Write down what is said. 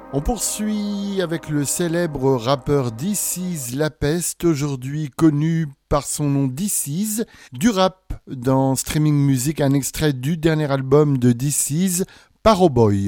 On poursuit avec le célèbre rappeur DC's La Peste, aujourd'hui connu par son nom DC's, du rap dans Streaming Music, un extrait du dernier album de DC's, Paroboy.